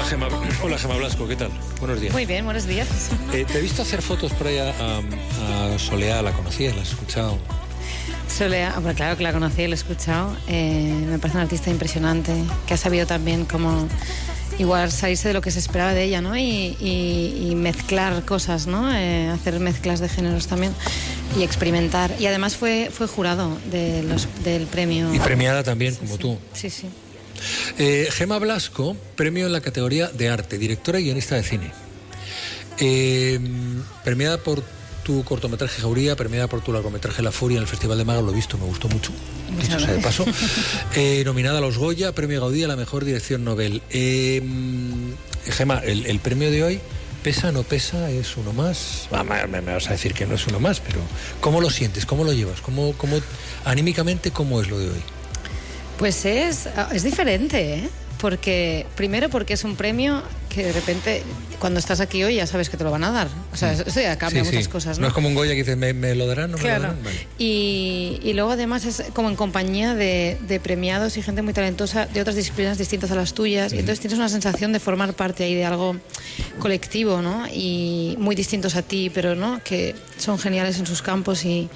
Hola Gemma Blasco, ¿qué tal? Buenos días. Muy bien, buenos días. Te he visto hacer fotos por ahí a Soleá, ¿la conocías? ¿La has escuchado? Soleá, bueno, claro que la conocí y la he escuchado. Me parece una artista impresionante, que ha sabido también cómo igual salirse de lo que se esperaba de ella, ¿no? Y mezclar cosas, ¿no? Hacer mezclas de géneros también y experimentar. Y además fue jurado del premio. Y premiada también, sí, como sí. tú. Sí, sí. Gemma Blasco, premio en la categoría de arte, directora y guionista de cine. Premiada por tu cortometraje Jauría, premiada por tu largometraje La Furia en el Festival de Málaga, lo he visto, me gustó mucho, dicho sea de paso. Nominada a los Goya, premio Gaudí a la mejor dirección Nobel. Gemma, el premio de hoy, ¿pesa, no pesa? ¿Es uno más? Me vas a decir que no es uno más, pero ¿cómo lo sientes? ¿Cómo lo llevas? ¿Cómo anímicamente, cómo es lo de hoy? Pues es diferente, ¿eh? Porque es un premio que de repente, cuando estás aquí hoy, ya sabes que te lo van a dar. O sea, eso ya cambia muchas cosas, ¿no? No es como un Goya que dices, ¿me lo darán? ¿No claro. me lo darán? Vale. Y luego además es como en compañía de premiados y gente muy talentosa de otras disciplinas distintas a las tuyas. Y entonces tienes una sensación de formar parte ahí de algo colectivo, ¿no? Y muy distintos a ti, pero ¿no? Que son geniales en sus campos y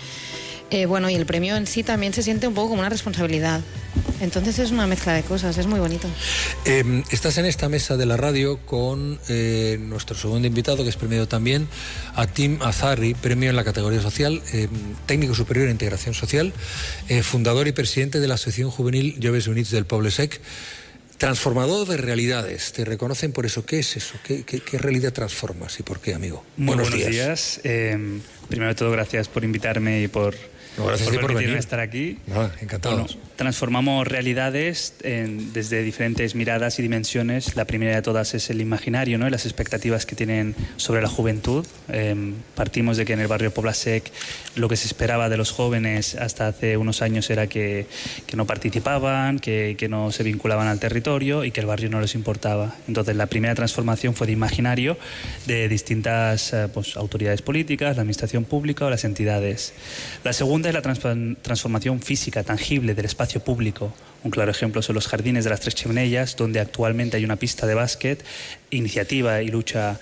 y el premio en sí también se siente un poco como una responsabilidad. Entonces es una mezcla de cosas, es muy bonito. Estás en esta mesa de la radio con nuestro segundo invitado, que es premiado también, Atim Azarri, premio en la categoría social, técnico superior en integración social, fundador y presidente de la Asociación Juvenil Joves Units del Poble Sec. Transformador de realidades, te reconocen por eso. ¿Qué es eso? ¿Qué realidad transformas y por qué, amigo? Buenos días. Primero de todo, gracias por invitarme y por permitirme estar aquí. Nada, encantados. Bueno, transformamos realidades desde diferentes miradas y dimensiones. La primera de todas es el imaginario, ¿no? Y las expectativas que tienen sobre la juventud. Partimos de que en el barrio Poblasec lo que se esperaba de los jóvenes hasta hace unos años era que no participaban, que no se vinculaban al territorio y que el barrio no les importaba. Entonces la primera transformación fue de imaginario de distintas autoridades políticas, la administración pública o las entidades. La segunda es la transformación física, tangible del espacio público. Un claro ejemplo son los jardines de las Tres Chimenellas, donde actualmente hay una pista de básquet, iniciativa y lucha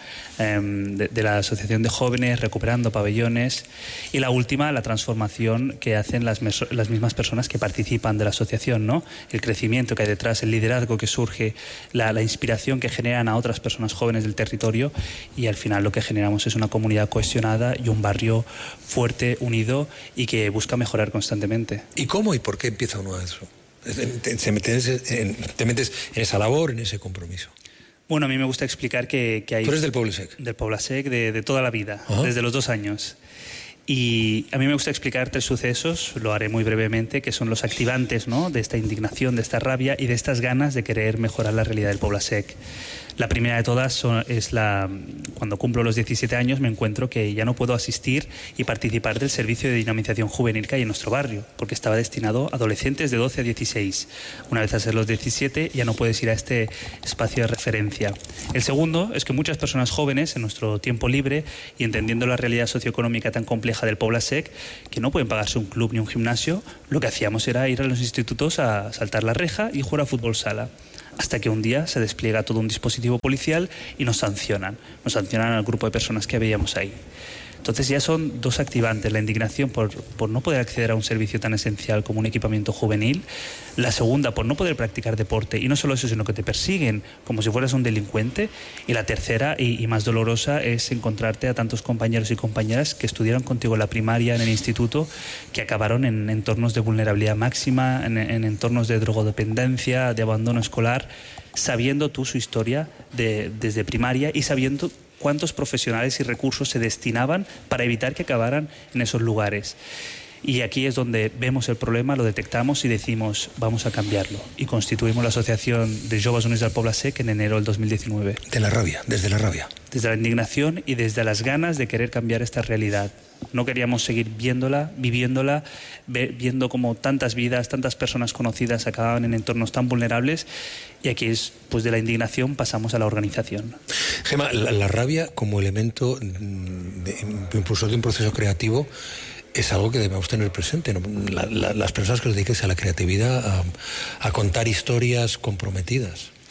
de la Asociación de Jóvenes, recuperando pabellones. Y la última, la transformación que hacen las mismas personas que participan de la asociación, ¿no? El crecimiento que hay detrás, el liderazgo que surge, la inspiración que generan a otras personas jóvenes del territorio, y al final lo que generamos es una comunidad cohesionada y un barrio fuerte, unido y que busca mejorar constantemente. ¿Y cómo y por qué empieza uno a eso? Te metes en esa labor, en ese compromiso. Bueno, a mí me gusta explicar que hay... ¿Tú eres del Poblasec? Del Poblasec, de toda la vida, Ajá. Desde los 2 años. Y a mí me gusta explicar 3 sucesos, lo haré muy brevemente, que son los activantes, ¿no? De esta indignación, de esta rabia y de estas ganas de querer mejorar la realidad del Poblasec. La primera de todas es cuando cumplo los 17 años me encuentro que ya no puedo asistir y participar del servicio de dinamización juvenil que hay en nuestro barrio, porque estaba destinado a adolescentes de 12 a 16. Una vez a ser los 17 ya no puedes ir a este espacio de referencia. El segundo es que muchas personas jóvenes en nuestro tiempo libre y entendiendo la realidad socioeconómica tan compleja del Poblasec, que no pueden pagarse un club ni un gimnasio, lo que hacíamos era ir a los institutos a saltar la reja y jugar a fútbol sala. Hasta que un día se despliega todo un dispositivo policial y nos sancionan al grupo de personas que veíamos ahí. Entonces ya son 2 activantes, la indignación por no poder acceder a un servicio tan esencial como un equipamiento juvenil, la segunda por no poder practicar deporte, y no solo eso, sino que te persiguen como si fueras un delincuente, y la tercera y más dolorosa es encontrarte a tantos compañeros y compañeras que estudiaron contigo en la primaria, en el instituto, que acabaron en entornos de vulnerabilidad máxima, en entornos de drogodependencia, de abandono escolar, sabiendo tú su historia desde primaria y sabiendo cuántos profesionales y recursos se destinaban para evitar que acabaran en esos lugares. Y aquí es donde vemos el problema, lo detectamos y decimos, vamos a cambiarlo. Y constituimos la Asociación de Joves Units del Poblasec en enero del 2019. De la rabia, desde la rabia. Desde la indignación y desde las ganas de querer cambiar esta realidad. No queríamos seguir viéndola, viviéndola, viendo como tantas vidas, tantas personas conocidas acababan en entornos tan vulnerables, y aquí es, pues de la indignación pasamos a la organización. Gemma, la rabia como elemento impulsor de un proceso creativo es algo que debemos tener presente, ¿no? Las personas que nos dediquemos a la creatividad, a contar historias comprometidas.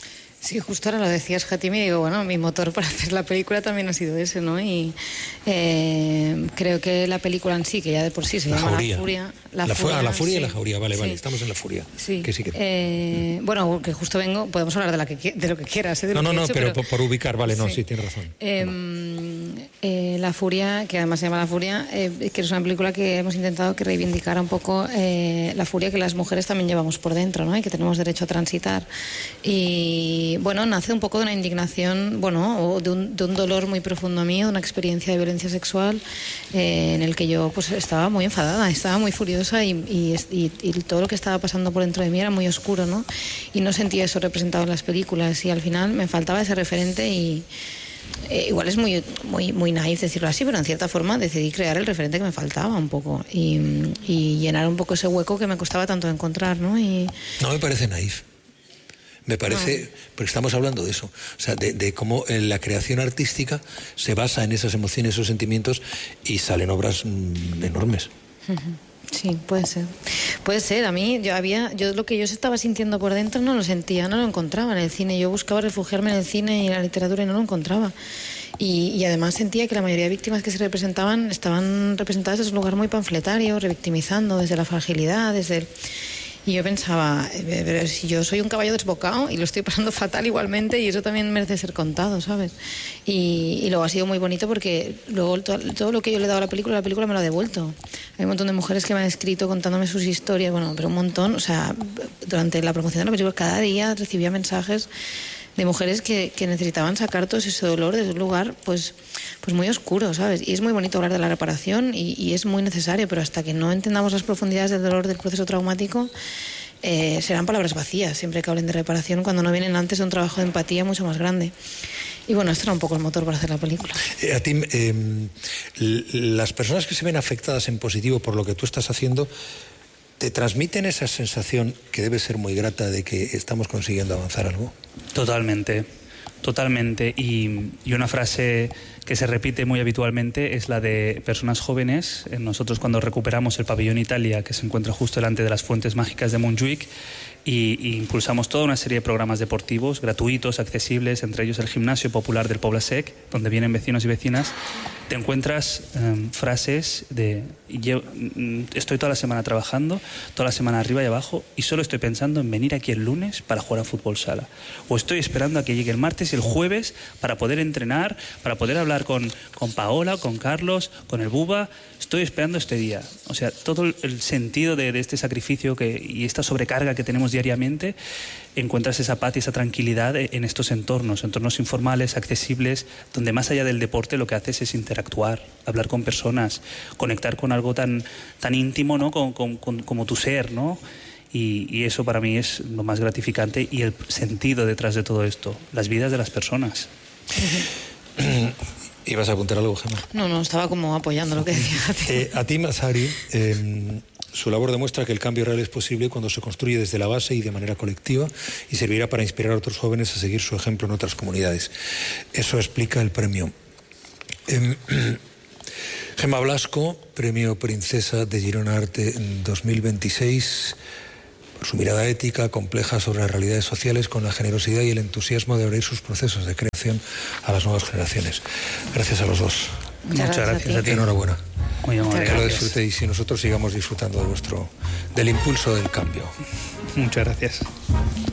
Sí, justo ahora lo decías, Hatimi, y digo, bueno, mi motor para hacer la película también ha sido ese, ¿no? Y creo que la película en sí, que ya de por sí se llama La Furia. La Furia sí. y La Jauría, vale, Sí. estamos en La Furia. Sí. Que sí que... bueno, que justo vengo, podemos hablar de lo que quieras. De lo que he hecho, pero por ubicar, vale, no, sí, tienes razón. La Furia, que además se llama La Furia, que es una película que hemos intentado que reivindicara un poco la furia que las mujeres también llevamos por dentro, ¿no? Y que tenemos derecho a transitar. Y bueno, nace un poco de una indignación, bueno, o de un dolor muy profundo mío, de una experiencia de violencia sexual en el que yo pues estaba muy enfadada, estaba muy furiosa y todo lo que estaba pasando por dentro de mí era muy oscuro, ¿no? Y no sentía eso representado en las películas y al final me faltaba ese referente y igual es muy naif decirlo así, pero en cierta forma decidí crear el referente que me faltaba un poco y llenar un poco ese hueco que me costaba tanto encontrar, ¿no? No me parece naif. Me parece, porque estamos hablando de eso, o sea, de cómo la creación artística se basa en esas emociones, esos sentimientos y salen obras enormes. Sí, puede ser. Puede ser. A mí, yo lo que yo estaba sintiendo por dentro no lo sentía, no lo encontraba en el cine. Yo buscaba refugiarme en el cine y en la literatura y no lo encontraba. Y además sentía que la mayoría de víctimas que se representaban estaban representadas desde un lugar muy panfletario, revictimizando desde la fragilidad, Y yo pensaba, pero si yo soy un caballo desbocado y lo estoy pasando fatal igualmente y eso también merece ser contado, ¿sabes? Y luego ha sido muy bonito porque luego todo lo que yo le he dado a la película me lo ha devuelto. Hay un montón de mujeres que me han escrito contándome sus historias, bueno, pero un montón, o sea, durante la promoción de la película cada día recibía mensajes de mujeres que necesitaban sacar todo ese dolor desde un lugar pues muy oscuro, ¿sabes? Y es muy bonito hablar de la reparación y es muy necesario, pero hasta que no entendamos las profundidades del dolor del proceso traumático, serán palabras vacías siempre que hablen de reparación cuando no vienen antes de un trabajo de empatía mucho más grande. Y bueno, esto era un poco el motor para hacer la película. A ti, las personas que se ven afectadas en positivo por lo que tú estás haciendo, ¿te transmiten esa sensación que debe ser muy grata de que estamos consiguiendo avanzar algo? Totalmente. Y una frase que se repite muy habitualmente es la de personas jóvenes. Nosotros cuando recuperamos el pabellón Italia, que se encuentra justo delante de las fuentes mágicas de Montjuïc, y impulsamos toda una serie de programas deportivos gratuitos, accesibles, entre ellos el gimnasio popular del Poble Sec, donde vienen vecinos y vecinas, te encuentras frases de estoy toda la semana trabajando, toda la semana arriba y abajo y solo estoy pensando en venir aquí el lunes para jugar a fútbol sala, o estoy esperando a que llegue el martes y el jueves para poder entrenar, para poder hablar con Paola, con Carlos, con el Buba. Estoy esperando este día. O sea, todo el sentido de este sacrificio y esta sobrecarga que tenemos diariamente, encuentras esa paz y esa tranquilidad en estos entornos informales, accesibles, donde más allá del deporte lo que haces es interactuar, hablar con personas, conectar con algo tan íntimo, ¿no? como tu ser, ¿no? Y eso para mí es lo más gratificante y el sentido detrás de todo esto, las vidas de las personas. ¿Ibas a apuntar algo, Gemma? No, estaba como apoyando lo que decía. Atim Azari, su labor demuestra que el cambio real es posible cuando se construye desde la base y de manera colectiva y servirá para inspirar a otros jóvenes a seguir su ejemplo en otras comunidades. Eso explica el premio. Gemma Blasco, Premio Princesa de Girona Arte en 2026, por su mirada ética, compleja sobre las realidades sociales, con la generosidad y el entusiasmo de abrir sus procesos de creación a las nuevas generaciones. Gracias a los dos. Muchas gracias a ti. Enhorabuena. Muy amable. Que lo disfrutéis y nosotros sigamos disfrutando del impulso del cambio. Muchas gracias.